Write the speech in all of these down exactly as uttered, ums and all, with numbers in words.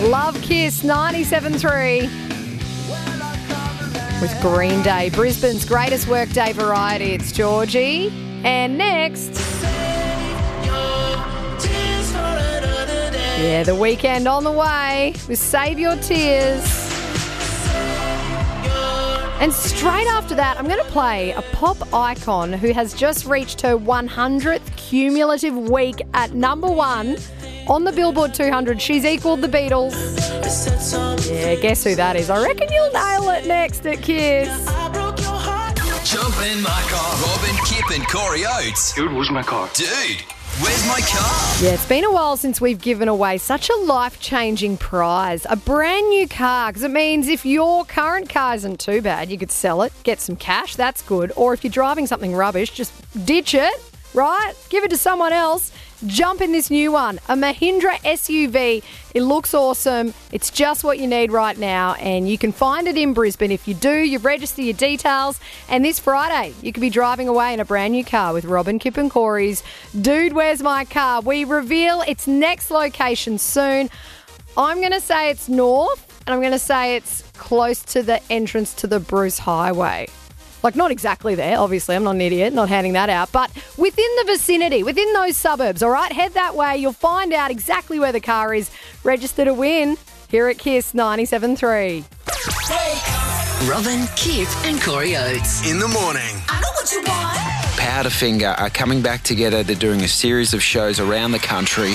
Love Kiss ninety-seven three with Green Day. Brisbane's greatest workday variety. It's Georgie. And next... Yeah, the weekend on the way with Save Your Tears. And straight after that, I'm going to play a pop icon who has just reached her one hundredth cumulative week at number one on the Billboard two hundred. She's equalled the Beatles. Yeah, guess who that is? I reckon you'll nail it next at Kiss. Jump in my car. Robin, Kip and Corey Oates. Dude, where's my car? Dude, where's my car? Yeah, it's been a while since we've given away such a life-changing prize. A brand new car, because it means if your current car isn't too bad, you could sell it, get some cash, that's good. Or if you're driving something rubbish, just ditch it, right? Give it to someone else. Jump in this new one, a Mahindra S U V. It looks awesome. It's just what you need right now, and you can find it in Brisbane. If you do, you register your details, and this Friday, you could be driving away in a brand new car with Robin, Kip and Corey's Dude, Where's My Car? We reveal its next location soon. I'm going to say it's north, and I'm going to say it's close to the entrance to the Bruce Highway. Like, not exactly there, obviously. I'm not an idiot, not handing that out. But within the vicinity, within those suburbs, all right? Head that way. You'll find out exactly where the car is. Register to win here at Kiss ninety-seven three. Robin, Kip and Corey Oates. In the morning. I know what you want. Powderfinger are coming back together. They're doing a series of shows around the country.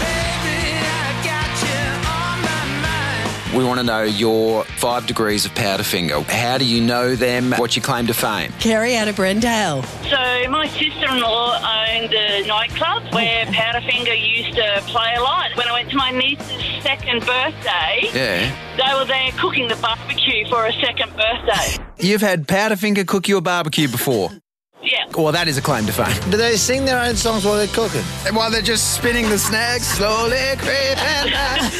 We want to know your five degrees of Powderfinger. How do you know them? What's your claim to fame? Kerry out of Brendale. So my sister-in-law owned a nightclub where Powderfinger used to play a lot. When I went to my niece's second birthday, Yeah. they were there cooking the barbecue for a second birthday. You've had Powderfinger cook you a barbecue before? Yeah. Well, that is a claim to fame. Do they sing their own songs while they're cooking? While they're just spinning the snags, slowly creeping.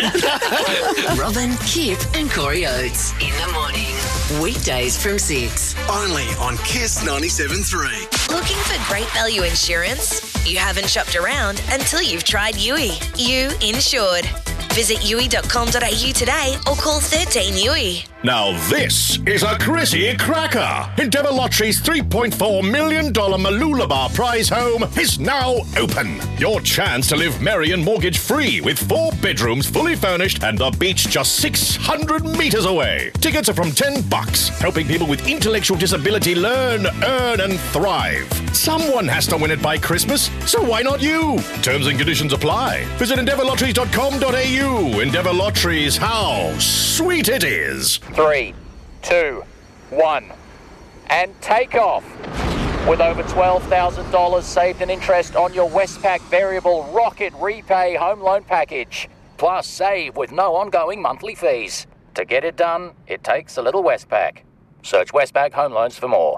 Robin, Kip and Corey Oates. In the morning. Weekdays from six. Only on Kiss ninety-seven three. Looking for great value insurance? You haven't shopped around until you've tried U I. You insured. Visit U I dot com dot A U today or call thirteen U I. Now this is a Chrissy cracker. Endeavour Lottery's three point four million dollars Malulabar prize home is now open. Your chance to live merry and mortgage free with four bedrooms fully furnished and the beach just six hundred metres away. Tickets are from ten bucks, helping people with intellectual disability learn, earn and thrive. Someone has to win it by Christmas, so why not you? Terms and conditions apply. Visit endeavour lotteries dot com dot A U. Endeavour Lotteries, how sweet it is. Three, two, one, and take off. With over twelve thousand dollars saved in interest on your Westpac Variable Rocket Repay Home Loan Package. Plus save with no ongoing monthly fees. To get it done, it takes a little Westpac. Search Westpac Home Loans for more.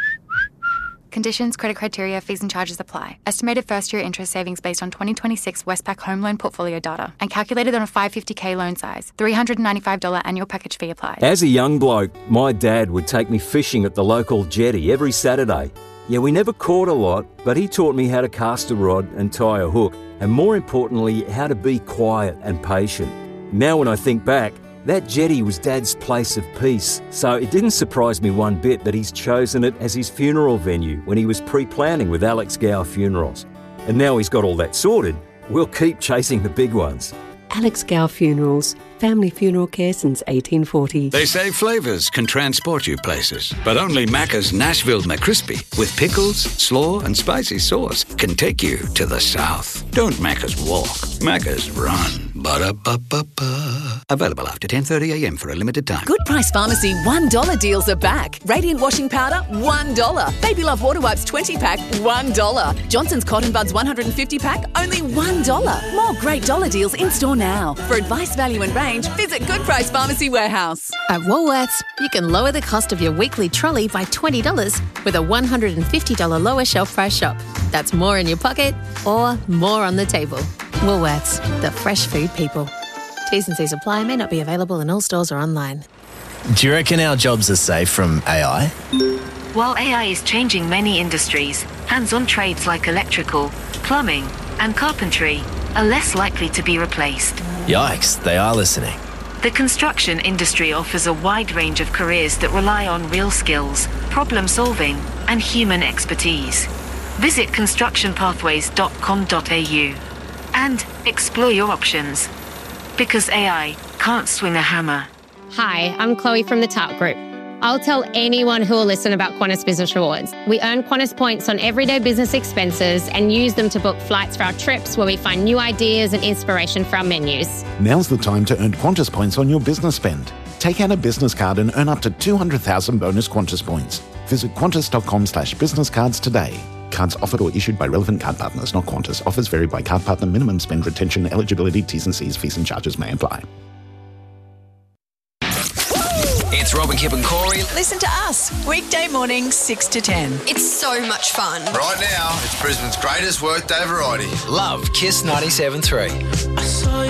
Conditions, credit criteria, fees and charges apply. Estimated first-year interest savings based on twenty twenty-six Westpac home loan portfolio data and calculated on a five hundred fifty K loan size. three hundred ninety-five dollars annual package fee applied. As a young bloke, my dad would take me fishing at the local jetty every Saturday. Yeah, we never caught a lot, but he taught me how to cast a rod and tie a hook, and more importantly, how to be quiet and patient. Now when I think back, that jetty was Dad's place of peace, so it didn't surprise me one bit that he's chosen it as his funeral venue when he was pre-planning with Alex Gow Funerals. And now he's got all that sorted, we'll keep chasing the big ones. Alex Gow Funerals, family funeral care since eighteen forty. They say flavours can transport you places, but only Macca's Nashville McCrispy with pickles, slaw and spicy sauce can take you to the south. Don't Macca's walk, Macca's run. Ba-da-ba-ba-ba. Available after ten thirty a m for a limited time. Good Price Pharmacy one dollar deals are back. Radiant washing powder, one dollar. Baby Love water wipes twenty pack, one dollar. Johnson's Cotton Buds one hundred fifty pack, only one dollar. More great dollar deals in store now. For advice, value and range, visit Good Price Pharmacy Warehouse. At Woolworths, you can lower the cost of your weekly trolley by twenty dollars with a one hundred fifty dollars lower shelf price shop. That's more in your pocket or more on the table. Woolworths, the fresh food people. T's and C's apply, may not be available in all stores or online. Do you reckon our jobs are safe from A I? While A I is changing many industries, hands-on trades like electrical, plumbing, and carpentry are less likely to be replaced. Yikes, they are listening. The construction industry offers a wide range of careers that rely on real skills, problem solving, and human expertise. Visit construction pathways dot com dot a u and explore your options. Because A I can't swing a hammer. Hi, I'm Chloe from the Tart Group. I'll tell anyone who will listen about Qantas Business Rewards. We earn Qantas points on everyday business expenses and use them to book flights for our trips where we find new ideas and inspiration for our menus. Now's the time to earn Qantas points on your business spend. Take out a business card and earn up to two hundred thousand bonus Qantas points. Visit qantas dot com slash business cards today. Cards offered or issued by relevant card partners, not Qantas. Offers vary by card partner. Minimum spend, retention, eligibility, T's and C's, fees and charges may apply. It's Robin, Kip and Corey. Listen to us, weekday mornings six to ten. It's so much fun. Right now, it's Brisbane's greatest workday variety. Love Kiss ninety-seven point three.